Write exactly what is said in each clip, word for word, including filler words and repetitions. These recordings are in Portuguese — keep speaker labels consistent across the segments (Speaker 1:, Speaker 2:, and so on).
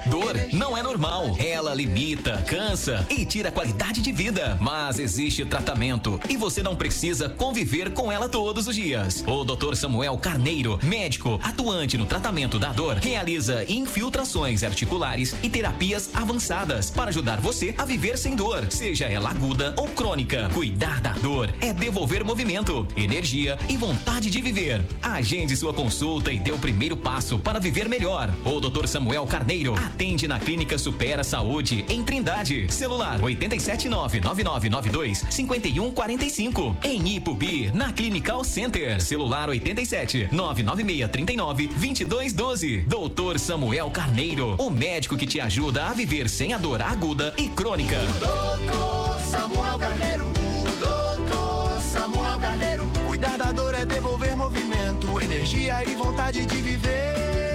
Speaker 1: Dor não é normal. Ela limita, cansa e tira a qualidade de vida. Mas existe tratamento e você não precisa conviver com ela todos os dias. O doutor Samuel Carneiro, médico atuante no tratamento da dor, realiza infiltrações articulares e terapias avançadas para ajudar você a viver sem dor, seja ela aguda ou crônica. Cuidar da dor é devolver movimento, energia e vontade de viver. Agende sua consulta e dê o primeiro passo para viver melhor. O doutor Samuel Carneiro atende na Clínica Supera Saúde em Trindade. Celular oito sete nove nove nove nove dois cinco um quatro cinco. Em Ipubi, na Clinical Center. Celular oito sete nove nove seis três nove dois dois um dois. doutor Samuel Carneiro, o médico que te ajuda a viver sem a dor aguda e crônica.
Speaker 2: doutor Samuel Carneiro, doutor Samuel Carneiro. Cuidar da dor é devolver movimento, energia e vontade de viver.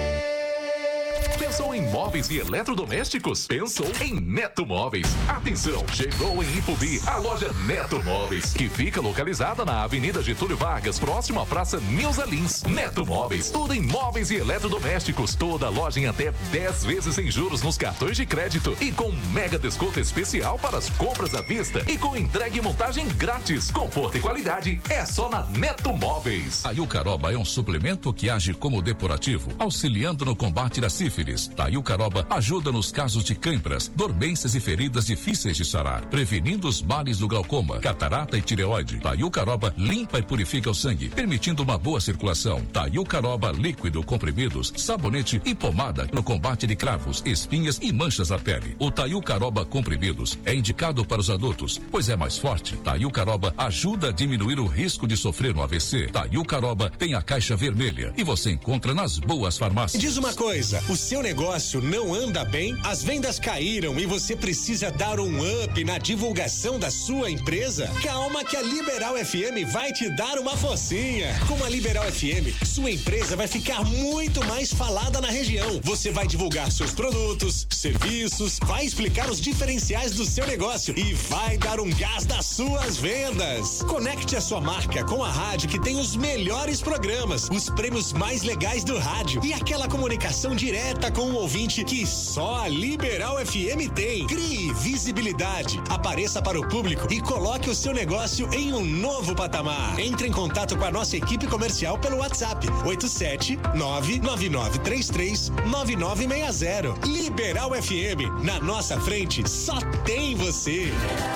Speaker 3: Pensou em móveis e eletrodomésticos? Pensou em Neto Móveis. Atenção, chegou em Ipubi a loja Neto Móveis, que fica localizada na Avenida Getúlio Vargas, próximo à Praça Nilza Lins. Neto Móveis, tudo em móveis e eletrodomésticos. Toda loja em até dez vezes sem juros nos cartões de crédito e com mega desconto especial para as compras à vista e com entrega e montagem grátis. Conforto e qualidade é só na Neto Móveis.
Speaker 4: A Yucaroba é um suplemento que age como depurativo, auxiliando no combate da sífilis. A Yucaroba ajuda nos casos de câimbras, dormências e feridas difíceis de sarar, prevenindo os males do glaucoma, catarata e tireoide. A Yucaroba limpa e purifica o sangue, permitindo uma boa circulação. A Yucaroba líquido, comprimidos, sabonete e pomada no combate de cravos, espinhas e manchas na pele. O Tayucaroba comprimidos é indicado para os adultos, pois é mais forte. Tayucaroba ajuda a diminuir o risco de sofrer um A V C. Tayucaroba tem a caixa vermelha e você encontra nas boas farmácias.
Speaker 5: Diz uma coisa, o seu negócio não anda bem? As vendas caíram e você precisa dar um up na divulgação da sua empresa? Calma que a Liberal F M vai te dar uma forcinha. Com a Liberal F M, sua empresa vai ficar muito mais falada na região. Você vai divulgar seus produtos, serviços, vai explicar os diferenciais do seu negócio e vai dar um gás nas suas vendas. Conecte a sua marca com a rádio que tem os melhores programas, os prêmios mais legais do rádio e aquela comunicação direta com o ouvinte que só a Liberal F M tem. Crie visibilidade, apareça para o público e coloque o seu negócio em um novo patamar. Entre em contato com a nossa equipe comercial pelo WhatsApp oito sete nove nove nove três três nove nove seis zero. Liberal F M, na nossa frente só tem você.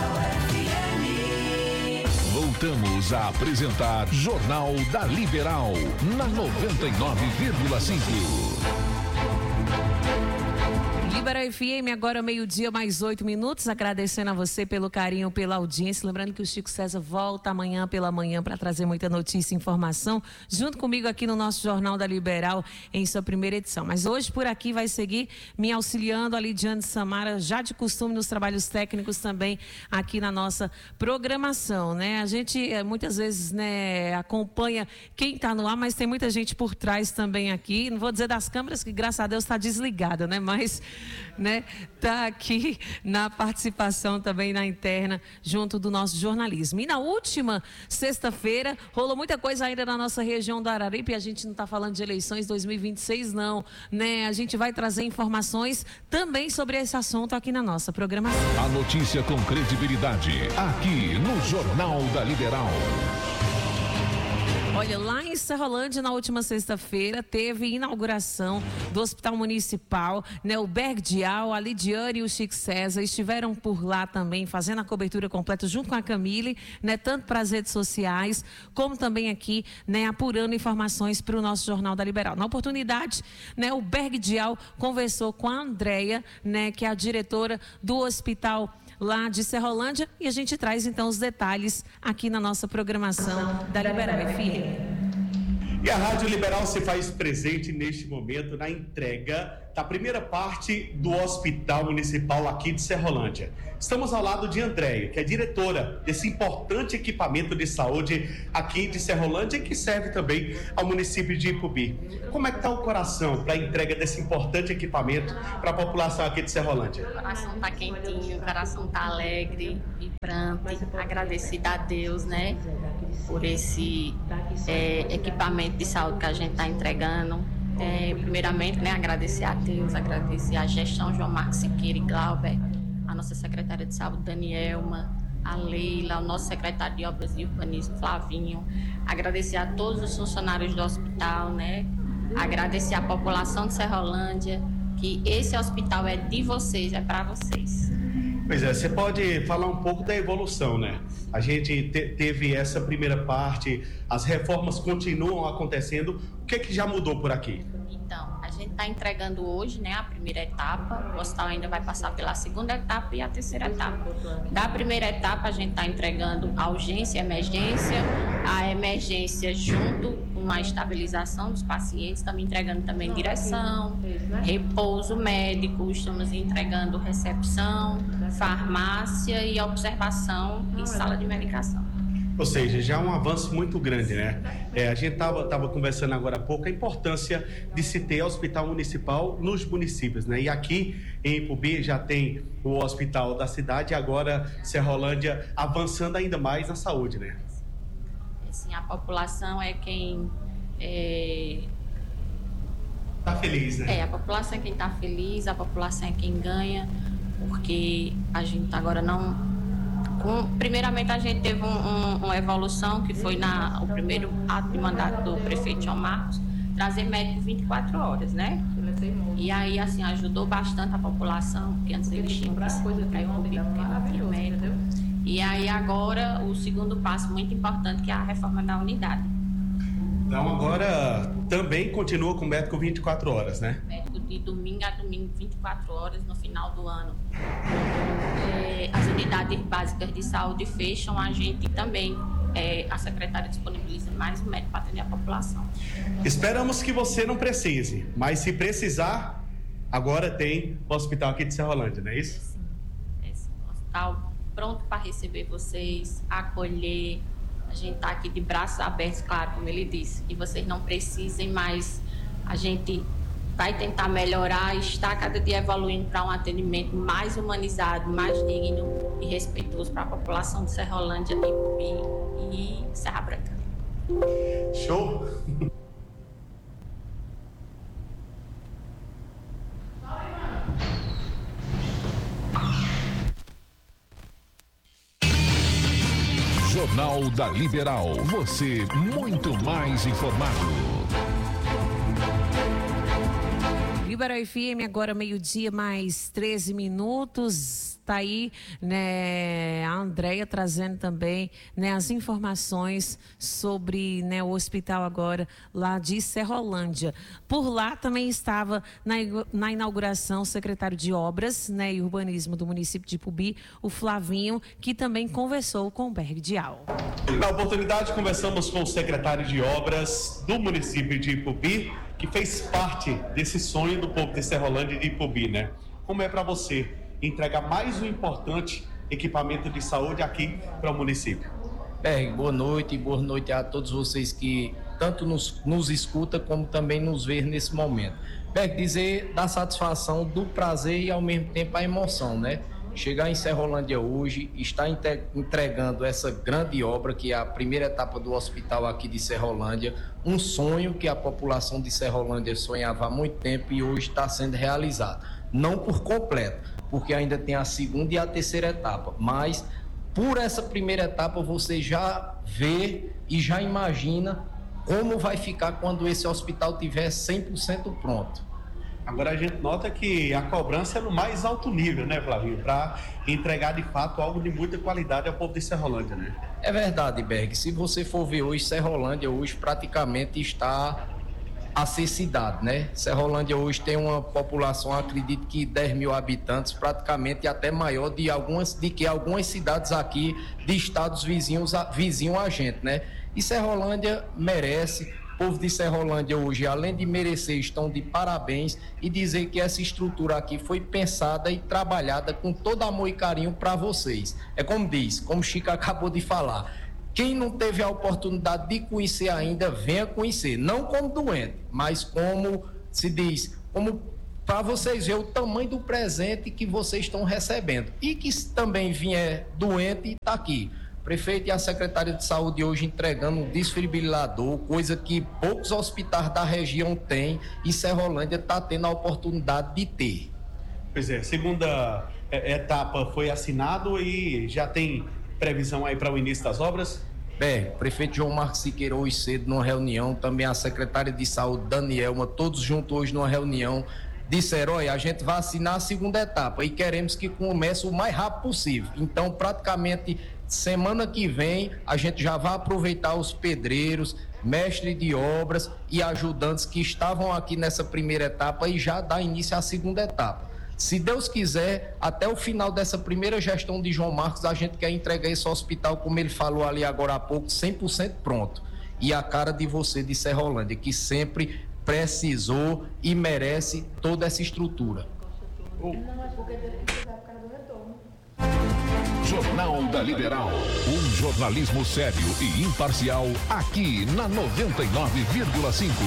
Speaker 3: Voltamos a apresentar Jornal da Liberal na noventa e nove vírgula cinco.
Speaker 6: Liberal F M, agora meio-dia, mais oito minutos. Agradecendo a você pelo carinho, pela audiência. Lembrando que o Chico César volta amanhã pela manhã para trazer muita notícia e informação, junto comigo aqui no nosso Jornal da Liberal, em sua primeira edição. Mas hoje, por aqui, vai seguir me auxiliando a Lidiane Samara, já de costume nos trabalhos técnicos também aqui na nossa programação, né? A gente muitas vezes, né, acompanha quem está no ar, mas tem muita gente por trás também aqui. Não vou dizer das câmeras, que graças a Deus está desligada, né? Mas né, tá aqui na participação também na interna, junto do nosso jornalismo. E na última sexta-feira, rolou muita coisa ainda na nossa região do Araripe, e a gente não está falando de eleições dois mil e vinte e seis, não, né? A gente vai trazer informações também sobre esse assunto aqui na nossa programação.
Speaker 3: A notícia com credibilidade, aqui no Jornal da Liberal.
Speaker 6: Olha, lá em Serrolândia, na última sexta-feira, teve inauguração do Hospital Municipal, né? O Bergdial, a Lidiane e o Chico César estiveram por lá também, fazendo a cobertura completa junto com a Camille, né? Tanto para as redes sociais, como também aqui, né? Apurando informações para o nosso Jornal da Liberal. Na oportunidade, né? O Bergdial conversou com a Andréia, né? Que é a diretora do Hospital lá de Serrolândia, e a gente traz então os detalhes aqui na nossa programação da Liberal F M.
Speaker 7: E a Rádio Liberal se faz presente neste momento na entrega da primeira parte do Hospital Municipal aqui de Serrolândia. Estamos ao lado de Andréia, que é diretora desse importante equipamento de saúde aqui de Serrolândia, que serve também ao município de Ipubi. Como é que está o coração para a entrega desse importante equipamento para a população aqui de Serrolândia?
Speaker 8: O coração está quentinho, o coração está alegre, vibrante, agradecida a Deus, né, por esse é, equipamento de saúde que a gente está entregando É, primeiramente, né, agradecer a Deus, agradecer a gestão João Marcos Siqueira e Glauber, a nossa secretária de saúde, Danielma, a Leila, o nosso secretário de Obras e Urbanismo, Flavinho, agradecer a todos os funcionários do hospital, né, agradecer a população de Serrolândia, que esse hospital é de vocês, é para vocês.
Speaker 7: Pois é, você pode falar um pouco da evolução, né? A gente te, teve essa primeira parte, as reformas continuam acontecendo. O que é que já mudou por aqui?
Speaker 8: Então, a gente está entregando hoje, né, a primeira etapa. O hospital ainda vai passar pela segunda etapa e a terceira etapa. Da primeira etapa, a gente está entregando a urgência e emergência, a emergência junto com a estabilização dos pacientes, estamos entregando também direção, repouso médico, estamos entregando recepção, farmácia e observação e sala de medicação.
Speaker 7: Ou seja, já é um avanço muito grande, né? É, a gente estava tava conversando agora há pouco a importância de se ter hospital municipal nos municípios, né? E aqui em Ipubi já tem o hospital da cidade e agora Serrolândia avançando ainda mais na saúde, né?
Speaker 8: Assim, a população é quem... É...
Speaker 7: Tá feliz, né?
Speaker 8: É, a população é quem está feliz, a população é quem ganha, porque a gente agora não... Com, primeiramente, a gente teve um, um, uma evolução que foi na, o primeiro ato de mandato do prefeito João Marcos, trazer médico vinte e quatro horas, né? E aí, assim, ajudou bastante a população, porque antes eles tinham que se para eu porque não tinha médico. E aí, agora, o segundo passo muito importante, que é a reforma da unidade.
Speaker 7: Então, agora também continua com médico vinte e quatro horas, né?
Speaker 8: Médico de domingo a domingo, vinte e quatro horas no final do ano. É, as unidades básicas de saúde fecham, a gente também, é, a secretária disponibiliza mais um médico para atender a população.
Speaker 7: Esperamos que você não precise, mas se precisar, agora tem o hospital aqui de Serrolândia, não é isso?
Speaker 8: Sim, é sim. O hospital pronto para receber vocês, acolher. A gente está aqui de braços abertos, claro, como ele disse, que vocês não precisem, mas a gente vai tentar melhorar e está cada dia evoluindo para um atendimento mais humanizado, mais digno e respeitoso para a população de Serrolândia, Ipubi e Serra Branca.
Speaker 7: Show!
Speaker 4: Jornal da Liberal. Você muito mais informado.
Speaker 6: Liberal F M, agora meio-dia, mais treze minutos. Está aí, né, a Andréia trazendo também, né, as informações sobre, né, o hospital agora lá de Serrolândia. Por lá também estava na, na inauguração o secretário de Obras, né, e Urbanismo do município de Ipubi, o Flavinho, que também conversou com o Berg Dial.
Speaker 7: Na oportunidade, conversamos com o secretário de Obras do município de Ipubi, que fez parte desse sonho do povo de Serrolândia e de Ipubi, né? Como é para você entregar mais um importante equipamento de saúde aqui para o município?
Speaker 9: Berg, boa noite e boa noite a todos vocês que tanto nos, nos escutam como também nos vê nesse momento. Berg, dizer da satisfação, do prazer e ao mesmo tempo a emoção, né? Chegar em Serrolândia hoje, estar entregando essa grande obra que é a primeira etapa do hospital aqui de Serrolândia, um sonho que a população de Serrolândia sonhava há muito tempo e hoje está sendo realizado. Não por completo, porque ainda tem a segunda e a terceira etapa, mas por essa primeira etapa você já vê e já imagina como vai ficar quando esse hospital tiver cem por cento pronto.
Speaker 7: Agora a gente nota que a cobrança é no mais alto nível, né, Flavinho? Para entregar de fato algo de muita qualidade ao povo de Serrolândia, né?
Speaker 9: É verdade, Berg. Se você for ver hoje, Serrolândia hoje praticamente está a ser cidade, né? Serrolândia hoje tem uma população, acredito que dez mil habitantes, praticamente até maior de, algumas, de que algumas cidades aqui de estados vizinhos, vizinhos a gente, né? E Serrolândia merece. O povo de Serrolândia hoje, além de merecer, estão de parabéns e dizer que essa estrutura aqui foi pensada e trabalhada com todo amor e carinho para vocês. É como diz, como Chico acabou de falar, quem não teve a oportunidade de conhecer ainda, venha conhecer, não como doente, mas como se diz, como para vocês verem o tamanho do presente que vocês estão recebendo. E que se também vier doente, está aqui. Prefeito e a secretária de saúde hoje entregando um desfibrilador, coisa que poucos hospitais da região têm e Serrolândia está tendo a oportunidade de ter.
Speaker 7: Pois é, segunda etapa foi assinado e já tem previsão aí para o início das obras?
Speaker 9: Bem, o prefeito João Marcos Siqueira hoje cedo numa reunião, também a secretária de saúde Danielma, todos juntos hoje numa reunião, disseram, olha, a gente vai assinar a segunda etapa e queremos que comece o mais rápido possível. Então, praticamente, semana que vem, a gente já vai aproveitar os pedreiros, mestres de obras e ajudantes que estavam aqui nessa primeira etapa e já dar início à segunda etapa. Se Deus quiser, até o final dessa primeira gestão de João Marcos, a gente quer entregar esse hospital, como ele falou ali agora há pouco, cem por cento pronto. E a cara de você de Serrolândia, que sempre precisou e merece toda essa estrutura.
Speaker 4: Jornal da Liberal. Um jornalismo sério e imparcial aqui na noventa e nove vírgula cinco.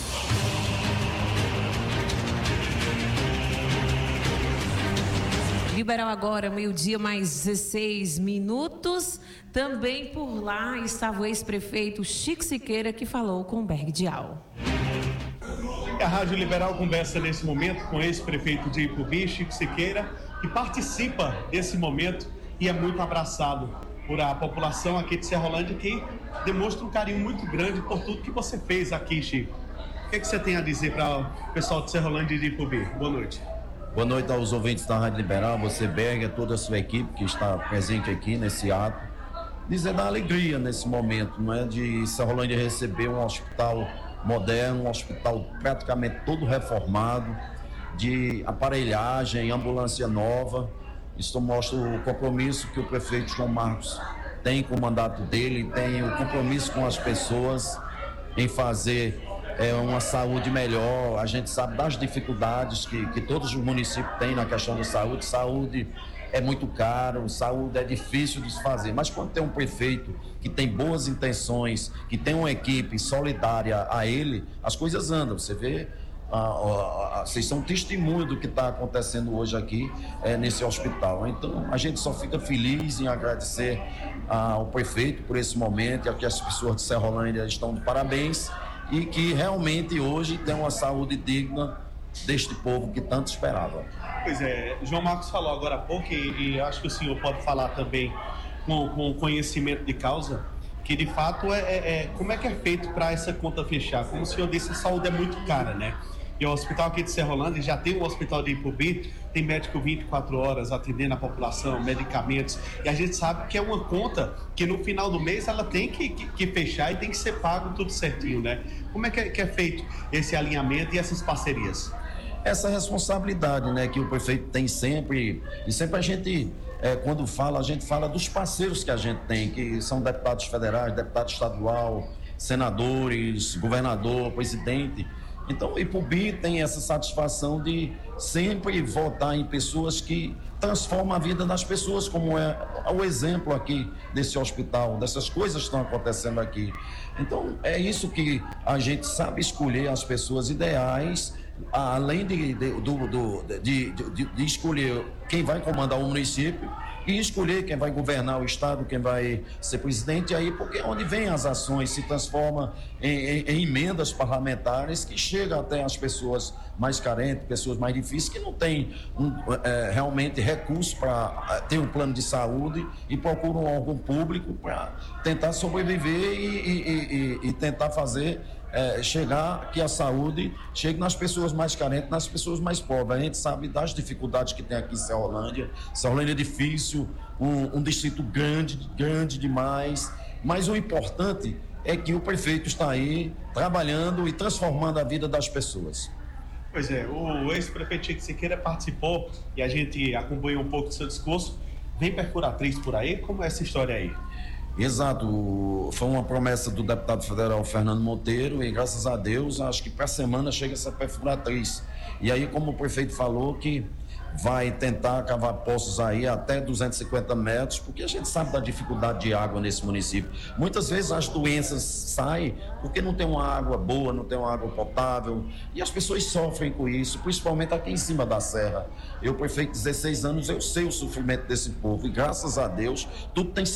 Speaker 6: Liberal agora, meio-dia mais dezesseis minutos. Também por lá estava o ex-prefeito Chico Siqueira, que falou com o Berg Dial.
Speaker 7: A Rádio Liberal conversa nesse momento com o ex-prefeito de Ipubi, Chico Siqueira, que participa desse momento e é muito abraçado por a população aqui de Serrolândia, que demonstra um carinho muito grande por tudo que você fez aqui, Chico. O que, é que você tem a dizer para o pessoal de Serrolândia e de Ipubi? Boa noite.
Speaker 10: Boa noite aos ouvintes da Rádio Liberal, você, Berg, toda a sua equipe que está presente aqui nesse ato. Dizer da alegria nesse momento, não é? De Serrolândia receber um hospital moderno, um hospital praticamente todo reformado, de aparelhagem, ambulância nova. Isso mostra o compromisso que o prefeito João Marcos tem com o mandato dele, tem o compromisso com as pessoas em fazer é, uma saúde melhor. A gente sabe das dificuldades que, que todos os municípios têm na questão da saúde. Saúde é muito caro, saúde é difícil de se fazer, mas quando tem um prefeito que tem boas intenções, que tem uma equipe solidária a ele, as coisas andam. Você vê, ah, ah, ah, vocês são testemunho do que está acontecendo hoje aqui é, nesse hospital. Então a gente só fica feliz em agradecer ao prefeito por esse momento, e aqui as pessoas de Serrolândia estão de parabéns, e que realmente hoje tem uma saúde digna deste povo que tanto esperava.
Speaker 7: Pois é, João Marcos falou agora há pouco, e, e acho que o senhor pode falar também com, com conhecimento de causa, que de fato é, é, é como é que é feito para essa conta fechar. Como o senhor disse, a saúde é muito cara, né? E o hospital aqui de Serrolândia já tem o hospital de Ipubi, tem médico vinte e quatro horas atendendo a população, medicamentos, e a gente sabe que é uma conta que no final do mês ela tem que, que, que fechar e tem que ser pago tudo certinho, né? Como é que, é que é feito esse alinhamento e essas parcerias?
Speaker 10: Essa responsabilidade, né, que o prefeito tem sempre, e sempre a gente, é, quando fala, a gente fala dos parceiros que a gente tem, que são deputados federais, deputado estadual, senadores, governador, presidente. Então, o Ipubi tem essa satisfação de sempre votar em pessoas que transformam a vida das pessoas, como é o exemplo aqui desse hospital, dessas coisas que estão acontecendo aqui. Então, é isso que a gente sabe escolher as pessoas ideais, além de, de, do, do, de, de, de escolher quem vai comandar o município e escolher quem vai governar o estado, quem vai ser presidente, aí porque é onde vem as ações, se transforma em, em, em emendas parlamentares que chegam até as pessoas mais carentes, pessoas mais difíceis, que não têm um, é, realmente recursos para ter um plano de saúde e procuram um órgão público para tentar sobreviver e, e, e, e tentar fazer É, chegar, que a saúde chegue nas pessoas mais carentes, nas pessoas mais pobres. A gente sabe das dificuldades que tem aqui em Serrolândia. Serrolândia é difícil, um, um distrito grande, grande demais, mas o importante é que o prefeito está aí trabalhando e transformando a vida das pessoas.
Speaker 7: Pois é, o ex-prefeito Chico Siqueira participou e a gente acompanhou um pouco do seu discurso. Vem perfuratriz por aí? Como é essa história aí?
Speaker 10: Exato, foi uma promessa do deputado federal Fernando Monteiro e graças a Deus, acho que para a semana chega essa perfuratriz. E aí, como o prefeito falou, que vai tentar cavar poços aí até duzentos e cinquenta metros, porque a gente sabe da dificuldade de água nesse município. Muitas vezes as doenças saem porque não tem uma água boa, não tem uma água potável, e as pessoas sofrem com isso, principalmente aqui em cima da serra. Eu, prefeito de dezesseis anos, eu sei o sofrimento desse povo, e graças a Deus, tudo tem